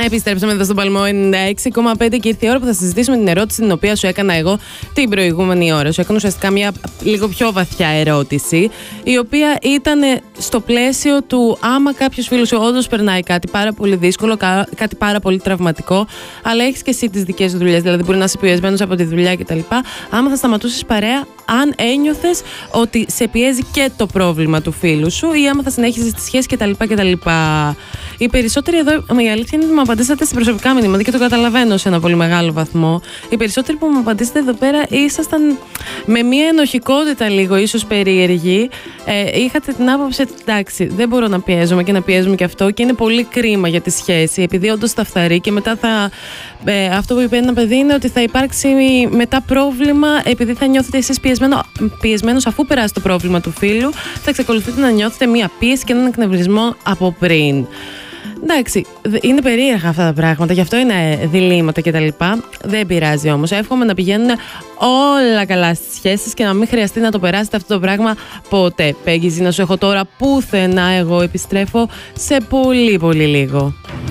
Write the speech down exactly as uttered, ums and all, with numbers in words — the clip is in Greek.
Επιστρέψαμε εδώ στον Παλμό ενενήντα έξι κόμμα πέντε και ήρθε η ώρα που θα συζητήσουμε την ερώτηση την οποία σου έκανα εγώ την προηγούμενη ώρα. Σου έκανα ουσιαστικά μια λίγο πιο βαθιά ερώτηση, η οποία ήταν στο πλαίσιο του άμα κάποιος φίλος σου όντως περνάει κάτι πάρα πολύ δύσκολο, κάτι πάρα πολύ τραυματικό, αλλά έχεις και εσύ τις δικές σου δουλειές, δηλαδή μπορεί να είσαι πιεσμένος από τη δουλειά κτλ. Άμα θα σταματούσες παρέα, αν ένιωθες ότι σε πιέζει και το πρόβλημα του φίλου σου, ή άμα θα συνέχιζες τη σχέση κτλ. κτλ. Οι περισσότεροι εδώ, η αλήθεια είναι ότι μου απαντήσατε στην προσωπικά μηνύματα και το καταλαβαίνω σε ένα πολύ μεγάλο βαθμό. Οι περισσότεροι που μου απαντήσατε εδώ πέρα ήσασταν με μια ενοχικότητα λίγο, ίσως περίεργη. Ε, είχατε την άποψη ότι εντάξει, δεν μπορώ να πιέζομαι και να πιέζουμε και αυτό, και είναι πολύ κρίμα για τη σχέση, επειδή όντως θα φθαρεί και μετά θα. Ε, αυτό που είπε ένα παιδί είναι ότι θα υπάρξει μετά πρόβλημα, επειδή θα νιώθετε εσείς πιεσμένο, πιεσμένος αφού περάσει το πρόβλημα του φίλου, θα εξακολουθείτε να νιώθετε μία πίεση και έναν εκνευρισμό από πριν. Εντάξει, είναι περίεργα αυτά τα πράγματα, γι' αυτό είναι διλήμματα κτλ. Δεν πειράζει όμως. Εύχομαι να πηγαίνουν όλα καλά στις σχέσεις και να μην χρειαστεί να το περάσετε αυτό το πράγμα ποτέ. Πέγγιζη, να σου έχω τώρα πουθενά. Εγώ επιστρέφω σε πολύ πολύ λίγο.